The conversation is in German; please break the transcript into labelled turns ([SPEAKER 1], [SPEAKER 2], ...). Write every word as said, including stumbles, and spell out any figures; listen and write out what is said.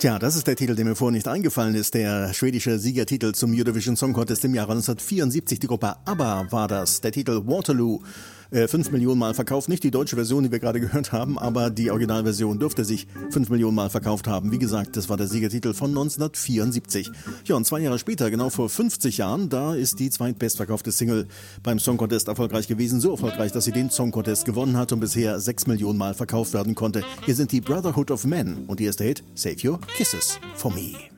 [SPEAKER 1] Tja, das ist der Titel, der mir vorhin nicht eingefallen ist. Der schwedische Siegertitel zum Eurovision Song Contest im Jahre neunzehnhundertvierundsiebzig. Die Gruppe ABBA war das. Der Titel Waterloo. Äh, fünf Millionen Mal verkauft. Nicht die deutsche Version, die wir gerade gehört haben, aber die Originalversion dürfte sich fünf Millionen Mal verkauft haben. Wie gesagt, das war der Siegertitel von neunzehnhundertvierundsiebzig. Ja, und zwei Jahre später, genau vor fünfzig Jahren, da ist die zweitbestverkaufte Single beim Song Contest erfolgreich gewesen. So erfolgreich, dass sie den Song Contest gewonnen hat und bisher sechs Millionen Mal verkauft werden konnte. Hier sind die Brotherhood of Men und hier ist der Hit Save Your Kisses for Me.